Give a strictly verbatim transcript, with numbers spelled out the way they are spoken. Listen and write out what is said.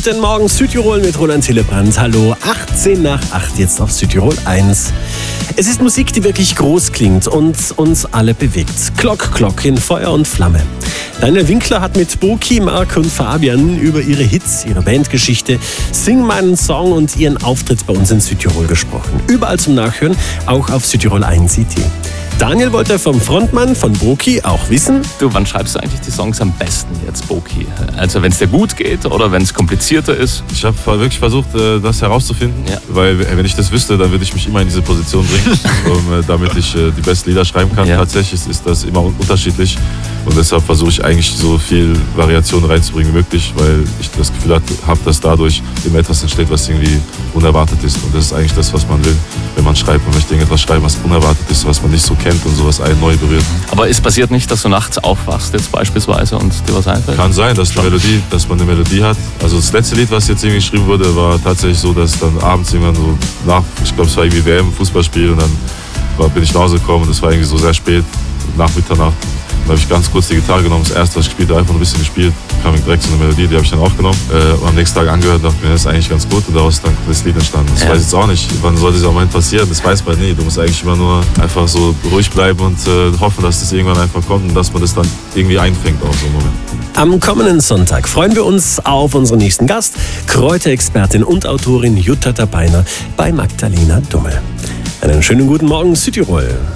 Guten Morgen Südtirol mit Roland Hillebrand. Hallo, achtzehn nach acht jetzt auf Südtirol eins. Es ist Musik, die wirklich groß klingt und uns alle bewegt. Glock, Glock in Feuer und Flamme. Daniel Winkler hat mit Boki, Marc und Fabian über ihre Hits, ihre Bandgeschichte, Sing meinen Song und ihren Auftritt bei uns in Südtirol gesprochen. Überall zum Nachhören, auch auf Südtirol eins punkt at. Daniel wollte vom Frontmann von Boki auch wissen: Du, wann schreibst du eigentlich die Songs am besten jetzt, Boki? Also wenn es dir gut geht oder wenn es komplizierter ist? Ich habe wirklich versucht, das herauszufinden, ja. Weil wenn ich das wüsste, dann würde ich mich immer in diese Position bringen, um, damit ich die besten Lieder schreiben kann. Ja. Tatsächlich ist das immer unterschiedlich und deshalb versuche ich eigentlich so viel Variation reinzubringen wie möglich, weil ich das Gefühl habe, dass dadurch immer etwas entsteht, was irgendwie unerwartet ist, und das ist eigentlich das, was man will, wenn man schreibt. Man möchte irgendetwas schreiben, was unerwartet ist, was man nicht so kennt und sowas einen neu berührt. Aber es passiert nicht, dass du nachts aufwachst jetzt beispielsweise und dir was einfällt? Kann sein, dass, die Melodie, dass man eine Melodie hat. Also das letzte Lied, was jetzt irgendwie geschrieben wurde, war tatsächlich so, dass dann abends irgendwann so nach, ich glaube es war irgendwie W M, Fußballspiel, und dann war, bin ich nach Hause gekommen und es war irgendwie so sehr spät, nach Mitternacht. Dann habe ich ganz kurz die Gitarre genommen, das erste, was ich gespielt habe, einfach ein bisschen gespielt. Kam direkt so eine Melodie, die habe ich dann aufgenommen äh, und am nächsten Tag angehört und dachte mir, das ist eigentlich ganz gut, und daraus dann das Lied entstanden. Das ja. weiß ich jetzt auch nicht, wann sollte dieser Moment passieren, das weiß man nie. Du musst eigentlich immer nur einfach so ruhig bleiben und äh, hoffen, dass das irgendwann einfach kommt und dass man das dann irgendwie einfängt auf so einen Moment. Am kommenden Sonntag freuen wir uns auf unseren nächsten Gast, Kräuterexpertin und Autorin Jutta Dabeiner bei Magdalena Dummel. Einen schönen guten Morgen Südtirol.